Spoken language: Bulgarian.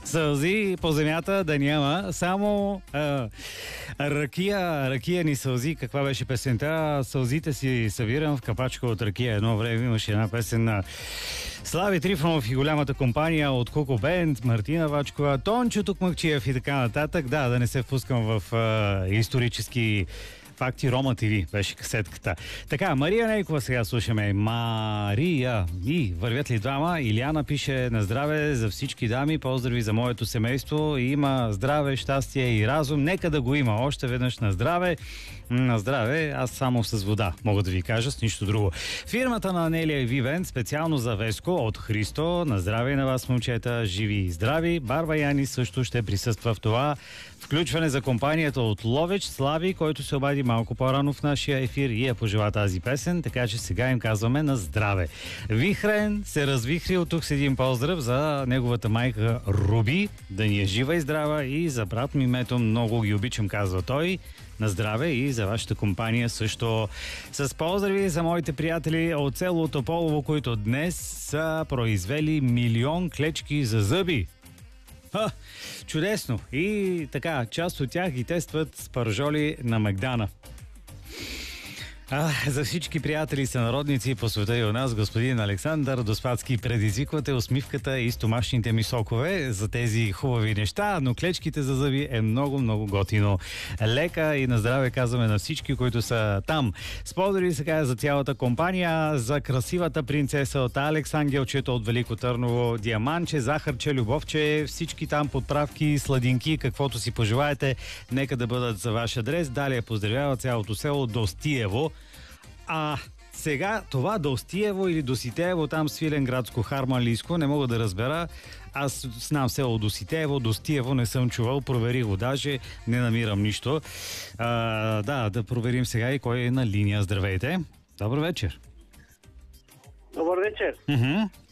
Сълзи по земята да няма, само ракия ни сълзи. Каква беше песента? Сълзите си събирам в капачка от ракия. Едно време имаше една песен на Слави Трифонов и голямата компания от Коко Бенд, Мартина Вачкова, Тончо Токмакчиев и така нататък. Да не се впускам в исторически факти. Рома ТВ беше касетката. Така, Мария Нейкова сега слушаме. Мария. И вървят ли двама? Иляна пише: на здраве за всички дами, поздрави за моето семейство. Има здраве, щастие и разум. Нека да го има. Още веднъж на здраве. На здраве, аз само с вода мога да ви кажа, с нищо друго. Фирмата на Анелия и Вивен, специално за Веско от Христо. На здраве и на вас, момчета, живи и здрави. Барба Яни също ще присъства в това включване за компанията от Ловеч, Слави, който се обади малко по-рано в нашия ефир и я пожела тази песен, така че сега им казваме на здраве. Вихрен се развихри, от тук с един поздрав за неговата майка Руби, да ни е жива и здрава, и за брат ми Мето, много ги обичам, казва той. На здраве и за вашата компания също. С поздрави за моите приятели от село Тополово, които днес са произвели 1 000 000 клечки за зъби. Чудесно! И така, част от тях ги тестват с пържоли на Мегдана. За всички приятели и сънародници по света и у нас, господин Александър Доспадски, предизвиквате усмивката и стомашните ми сокове за тези хубави неща, но клечките за зъби е много, много готино. Лека и на здраве казваме на всички, които са там. Сподели сега за цялата компания, за красивата принцеса от Алекс Ангелчето от Велико Търново, Диаманче, Захарче, Любовче, всички там подправки, сладинки, каквото си пожелаете, нека да бъдат за ваш адрес. Далее поздравява цялото село Достиево. Сега това Достиево или Доситеево, там Свиленградско, Харманлийско, не мога да разбера. Аз знам село Доситеево, Достиево не съм чувал, проверих го даже, не намирам нищо. Да проверим сега и кой е на линия. Здравейте. Добър вечер. Добър вечер.